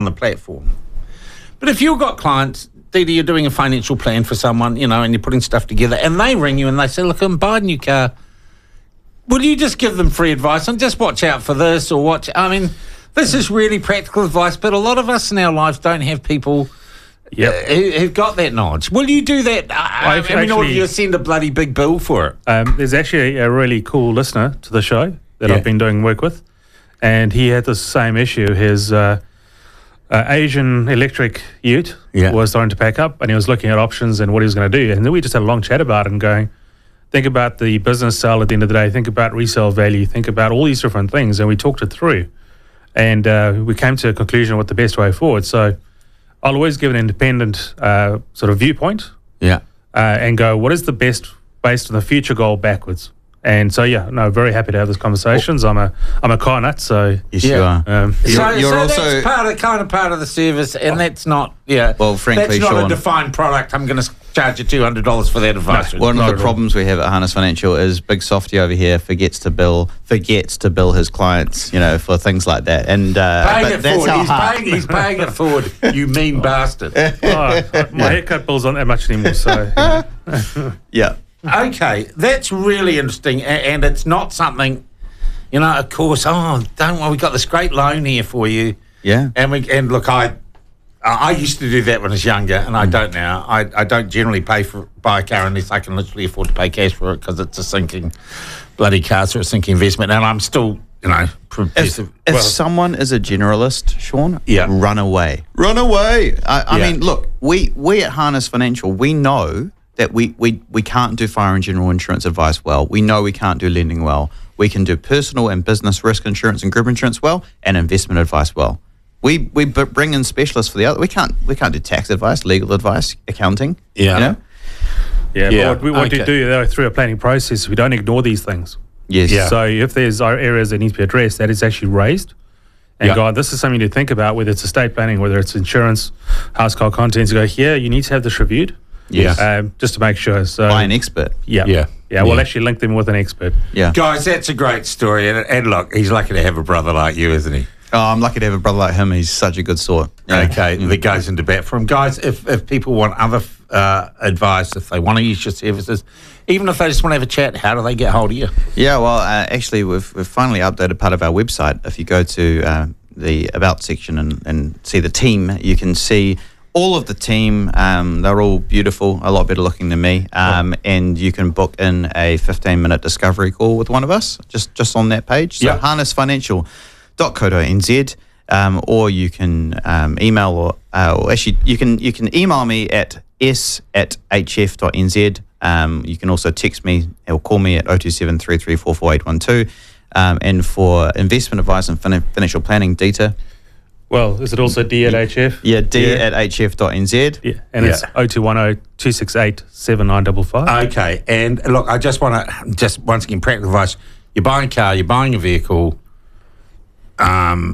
on the platform. But if you've got clients, Dita, you're doing a financial plan for someone, and you're putting stuff together, and they ring you and they say, look, I'm buying a new car. Will you just give them free advice and just watch out for this or watch? I mean, this is really practical advice, but a lot of us in our lives don't have people who've got that knowledge. Will you do that? Or do you send a bloody big bill for it? There's actually a really cool listener to the show that I've been doing work with, and he had the same issue. His Asian electric ute was starting to pack up, and he was looking at options and what he was going to do. And then we just had a long chat about it and going, think about the business sale at the end of the day, think about resale value, think about all these different things, and we talked it through. And we came to a conclusion of what the best way forward. So I'll always give an independent sort of viewpoint and go, what is the best based on the future goal backwards? And so, very happy to have these conversations. I'm a car nut, so... Yes, you are. You're also that's part of the service, and that's not... Well, frankly, that's not Sean, a defined product. I'm going to charge you $200 for that advice. One of the problems we have at Harness Financial is Big Softy over here forgets to bill his clients, for things like that. And he's paying it forward, you mean bastard. My haircut bill's not that much anymore, so... Yeah. Okay, that's really interesting, and it's not something, of course, don't worry, we got this great loan here for you. Yeah. And look, I used to do that when I was younger, and I don't now. I don't generally buy a car unless I can literally afford to pay cash for it because it's a sinking bloody car, so it's a sinking investment, and I'm still, If someone is a generalist, Sean, run away. Run away. I mean, look, we at Harness Financial, we know that we can't do fire and general insurance advice well. We know we can't do lending well. We can do personal and business risk insurance and group insurance well, and investment advice well. We bring in specialists for the other. We can't do tax advice, legal advice, accounting. Yeah. But what we do though through a planning process, we don't ignore these things. Yes. Yeah. So if there's areas that need to be addressed, that is actually raised. And God, this is something to think about, whether it's estate planning, whether it's insurance, house car contents. You go, you need to have this reviewed. Yes. Just to make sure. So by an expert. Yeah. We'll actually link them with an expert. Yeah. Guys, that's a great story. And look, he's lucky to have a brother like you, isn't he? Oh, I'm lucky to have a brother like him. He's such a good sort. Yeah. Okay, that goes into bat for him. Guys, if people want other advice, if they want to use your services, even if they just want to have a chat, how do they get hold of you? Yeah, well, actually, we've finally updated part of our website. If you go to the About section and see the team, you can see all of the team. They're all beautiful, a lot better looking than me. And you can book in a 15-minute discovery call with one of us, just on that page. So harnessfinancial.co.nz, or you can email, or actually you can email me at s@hf.nz. You can also text me or call me at 027 334 4812. And for investment advice and financial planning, Dita. Well, is it also d@hf? Yeah, d@hf.nz. Yeah, and it's 0210 268 7955. Okay, and look, I just want to, once again, practical advice. You're buying a car, you're buying a vehicle, go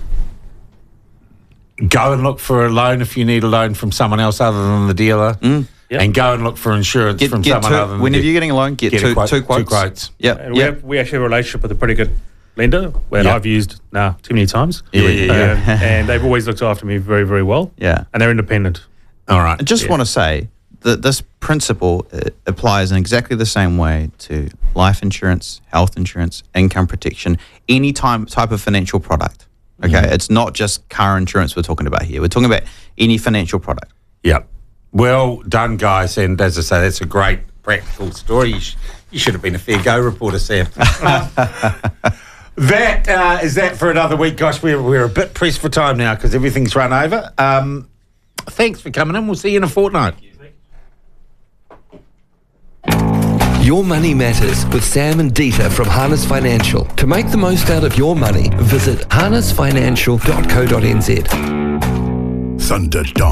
and look for a loan if you need a loan from someone else other than the dealer. And go and look for insurance from someone other than whenever you're getting a loan, get two quotes. Two quotes. Yep. We actually have a relationship with a pretty good lender that I've used now too many times. And they've always looked after me very, very well. Yeah. And they're independent. All right. I just want to say that this principle applies in exactly the same way to life insurance, health insurance, income protection, any type of financial product. Okay, it's not just car insurance we're talking about here. We're talking about any financial product. Yep. Well done, guys. And as I say, that's a great practical story. You should have been a fair go reporter, Sam. That is that for another week. Gosh, we're a bit pressed for time now because everything's run over. Thanks for coming in. We'll see you in a fortnight. Your Money Matters with Sam and Dita from Harness Financial. To make the most out of your money, visit harnessfinancial.co.nz. Thunderdome.